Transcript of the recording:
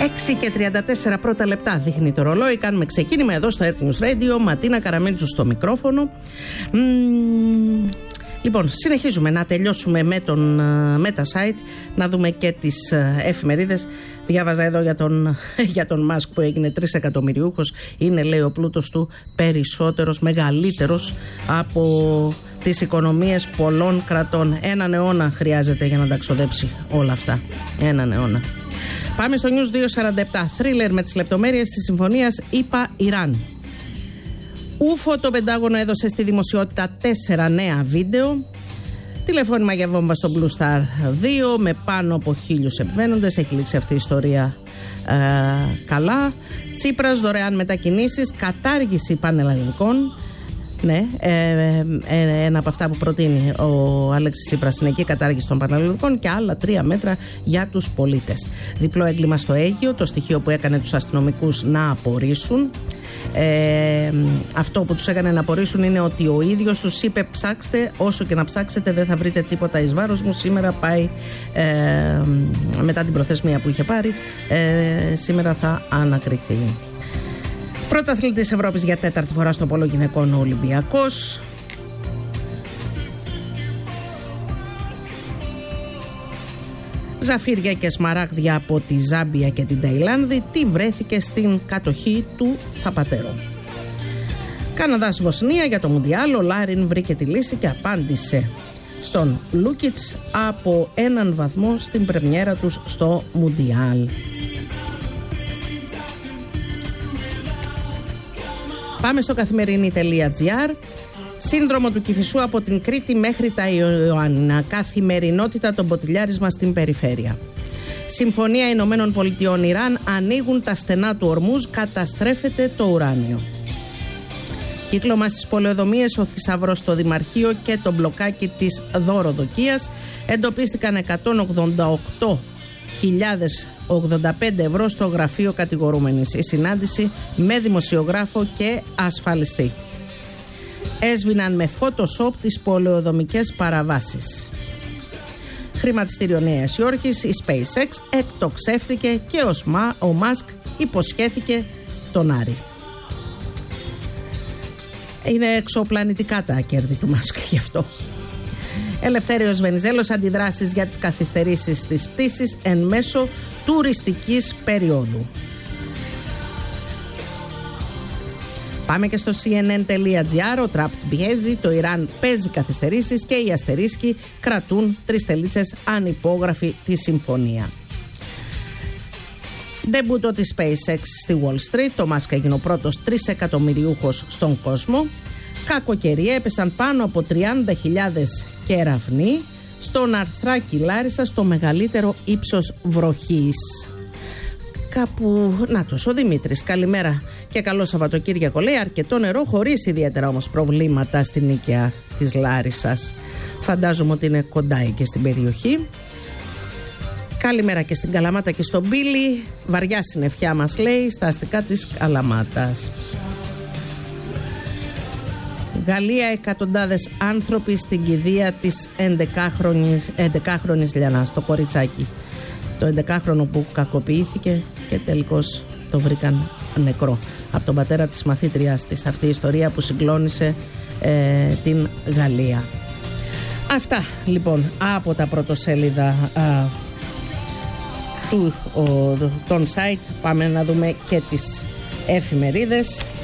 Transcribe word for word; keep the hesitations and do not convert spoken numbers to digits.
έξι και τριάντα τέσσερα πρώτα λεπτά δείχνει το ρολόι. Κάνουμε ξεκίνημα εδώ στο Earth News Radio. Ματίνα Καραμίτσου στο μικρόφωνο. Μ, λοιπόν, συνεχίζουμε να τελειώσουμε με, τον, με τα site, να δούμε και τις εφημερίδες. Διάβαζα εδώ για τον, για τον Μάσκ που έγινε τρισεκατομμυριούχος. Είναι, λέει, ο πλούτος του περισσότερος, μεγαλύτερος από τις οικονομίες πολλών κρατών. Έναν αιώνα χρειάζεται για να τα ξοδέψει όλα αυτά. Έναν αιώνα. Πάμε στο News δύο σαράντα επτά. Θρίλερ με τις λεπτομέρειες της συμφωνίας ΗΠΑ-Ιράν. Ούφο το Πεντάγωνο έδωσε στη δημοσιότητα τέσσερα νέα βίντεο. Τηλεφώνημα για βόμβα στο Blue Star δύο με πάνω από χίλιους επιβαίνοντες. Έχει λήξει αυτή η ιστορία ε, καλά. Τσίπρας, δωρεάν μετακινήσεις, κατάργηση πανελλαδικών. Ναι, ε, ε, ε, ένα από αυτά που προτείνει ο Αλέξης Τσίπρας είναι και η κατάργηση των πανελλαδικών και άλλα τρία μέτρα για τους πολίτες. Διπλό έγκλημα στο Αίγυο, το στοιχείο που έκανε τους αστυνομικούς να απορρίσουν. Ε, αυτό που τους έκανε να απορρίσουν είναι ότι ο ίδιος τους είπε ψάξτε, όσο και να ψάξετε δεν θα βρείτε τίποτα εις βάρος μου. Σήμερα πάει ε, μετά την προθεσμία που είχε πάρει, ε, σήμερα θα ανακριθεί. Πρωταθλητής Ευρώπης για τέταρτη φορά στο πόλο γυναικών ο Ολυμπιακός. Ζαφύρια και σμαράγδια από τη Ζάμπια και την Ταϊλάνδη. Τι βρέθηκε στην κατοχή του Θαπατέρο. Καναδάς Βοσνία για το Μουντιάλ. Ο Λάριν βρήκε τη λύση και απάντησε στον Λούκιτς από έναν βαθμό στην πρεμιέρα τους στο Μουντιάλ. Πάμε στο καθημερινή.gr. Σύνδρομο του Κηφισού από την Κρήτη μέχρι τα Ιωάννινα. Καθημερινότητα των ποτηλιάρισμα στην περιφέρεια. Συμφωνία Ηνωμένων Πολιτειών Ιράν. Ανοίγουν τα στενά του Ορμούζ. Καταστρέφεται το ουράνιο. Κύκλωμα στις πολεοδομίες, ο θησαυρός στο Δημαρχείο και το μπλοκάκι της δωροδοκίας. Εντοπίστηκαν εκατόν ογδόντα οκτώ χιλιάδες ογδόντα πέντε ευρώ στο γραφείο κατηγορούμενης. Η συνάντηση με δημοσιογράφο και ασφαλιστή. Έσβηναν με Photoshop τις πολεοδομικές παραβάσεις. Χρηματιστήριο Νέας Υόρκης, η SpaceX εκτοξεύθηκε και ο Μάσκ υποσχέθηκε τον Άρη. Είναι εξωπλανητικά τα κέρδη του Μάσκ γι' αυτό. Ελευθέριος Βενιζέλος, αντιδράσεις για τις καθυστερήσεις της πτήσης εν μέσω τουριστικής περίοδου. Πάμε και στο cnn.gr. Ο Τραμπ πιέζει, το Ιράν παίζει καθυστερήσεις και οι αστερίσκοι κρατούν τρεις τελίτσες ανυπόγραφη τη συμφωνία. Ντεμπούτο της SpaceX στη Wall Street. Το Μάσκ έγινε ο πρώτος τρισεκατομμυριούχος στον κόσμο. Κακοκαιρία, έπεσαν πάνω από τριάντα χιλιάδες κεραυνοί στον Αρθράκη Λάρισα, στο μεγαλύτερο ύψος βροχής. Κάπου, νάτος ο Δημήτρης, καλημέρα και καλό Σαββατοκύριακο, λέει. Αρκετό νερό, χωρίς ιδιαίτερα όμως προβλήματα στην οίκαια της Λάρισσας. Φαντάζομαι ότι είναι κοντά και στην περιοχή. Καλημέρα και στην Καλαμάτα και στον Πύλη. Βαριά συννεφιά μας, λέει, στα αστικά της Καλαμάτας. Γαλλία, εκατοντάδες άνθρωποι στην κηδεία της έντεκάχρονης, έντεκάχρονης Λιανάς, το κοριτσάκι. Το έντεκάχρονο που κακοποιήθηκε και τελικώς το βρήκαν νεκρό από τον πατέρα της μαθήτριάς της. Αυτή η ιστορία που συγκλώνησε ε, την Γαλλία. Αυτά λοιπόν από τα πρωτοσέλιδα α, του, ο, των site. Πάμε να δούμε και τις εφημερίδες.